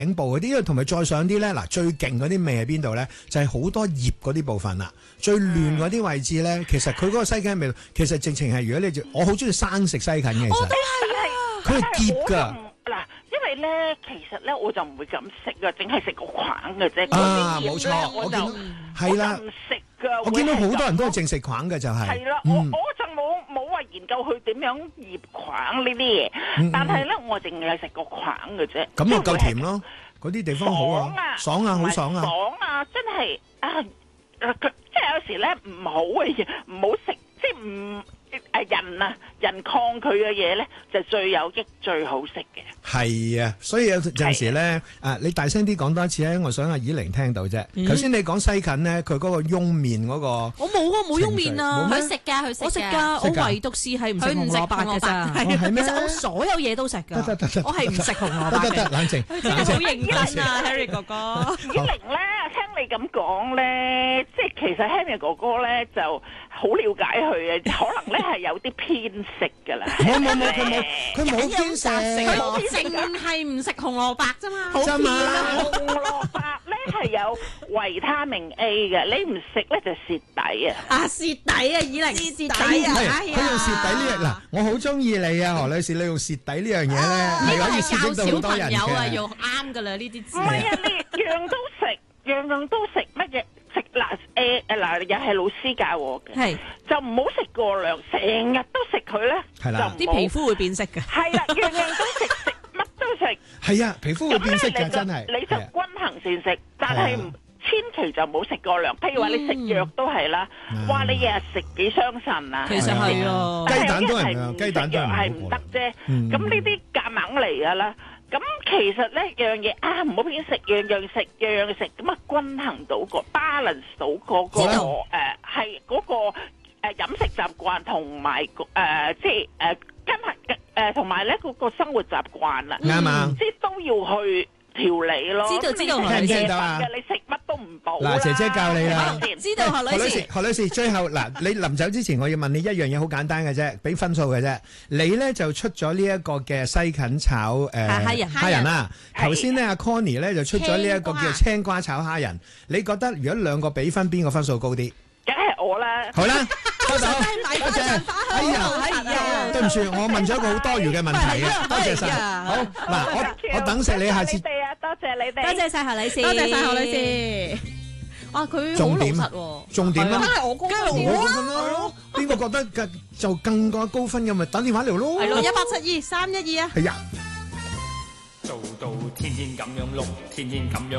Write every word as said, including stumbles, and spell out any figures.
頸部嗰啲，因為同埋再上啲咧，嗱最勁嗰啲味喺邊度咧？就係、是、好多葉嗰啲部分啦，最亂嗰啲位置咧，其實佢嗰個西芹味道，其實直情係如果你我好中意生食西芹嘅，其實我都係啊， 佢係澀㗎。 嗱，因為咧，其實咧，我就唔會咁食㗎，淨係食個框嘅啫。 啊，冇錯， 我就係啦， 唔食㗎。 我見到好多人都係淨食框嘅，就係。 係啦，我我就冇冇話研究佢點樣醃框呢啲嘢，但係咧，我淨係食個框嘅啫。 咁就夠甜咯，嗰啲地方好啊，爽啊，好爽啊， 爽啊，真係啊！即係有時咧唔好嘅嘢唔好食，即係唔。誒人啊，人抗拒嘅嘢咧，就最有益、最好食嘅。 係啊，所以有陣時咧，啊，你大聲啲講多一次咧，我想阿以玲聽到啫。頭先你講西芹咧，佢嗰個翁麵嗰個， 我冇啊，冇翁麵啊， 佢食㗎，佢食我食㗎，我唯獨是係唔食紅蘿蔔嘅咋。 係咩？ 其實我所有嘢都食㗎， 得得得， 我係唔食紅蘿蔔嘅。 得得得，冷靜， 真係好認真啊 ，Harry 哥哥。 以玲咧，聽你咁講咧，即係其實 Harry 哥哥咧就好了解佢嘅，可能咧係有啲偏食㗎啦。 冇冇冇，佢冇佢冇偏食， 佢淨係唔食紅蘿蔔啫嘛。 啫嘛。 紅蘿蔔咧係有維他命 A 嘅，你唔食咧就蝕底啊！ 啊蝕底啊，以玲蝕底啊！ 佢用蝕底呢樣嗱，我好中意你啊，何女士，你用蝕底呢樣嘢咧，係可以刺激到好多人嘅。 小朋友啊，用啱㗎啦呢啲字。 唔係啊，你樣都食，樣樣都食乜嘢？食嗱誒誒嗱，又係老師教我嘅， 係就唔好食過量，成日都食佢咧， 係啦， 啲皮膚會變色嘅。 係啦，樣樣都食，食乜都食。 係啊，皮膚會變色㗎，真係。 你就均衡膳食，但係千祈就唔好食過量。譬如話你食藥都係啦，哇！你日日食幾傷腎啊。 其實係咯， 雞蛋都係啊，雞蛋都係唔得啫。咁呢啲夾硬嚟㗎啦。咁其實咧樣嘢啊，唔好偏食，樣樣食，樣樣食，咁啊均衡到個 balance 到嗰個誒係嗰個誒飲食習慣同埋誒即係誒均衡誒同埋咧嗰個生活習慣啦， 啱啊， 即係都要去調理咯。 知道知道， 聽唔聽到啊？ 你食乜都唔補啦。 嗱，姐姐教你啦。 知道何女士， 何女士，最後嗱，你臨走之前，我要問你一樣嘢，好簡單嘅啫，俾分數嘅啫。你咧就出咗呢一個嘅西芹炒誒蝦仁蝦仁啦。頭先咧阿 Connie 咧就出咗呢一個叫青瓜炒蝦仁。你覺得如果兩個比分，邊個分數高啲？ 梗係我啦。 好啦，收到，多謝。哎呀，哎呀，對唔住，我問咗一個好多餘嘅問題啊，多謝晒。好嗱，我我等食你下次。 多謝啊，多謝你哋。 多謝晒何女士， 多謝晒何女士。 哇，佢好老實喎。 重點啊， 梗係我高分我高分咯。邊個覺得嘅就更加高分嘅咪等電話嚟咯。 係咯，一八七二三一二啊。 係啊。 做到天天咁樣碌，天天咁樣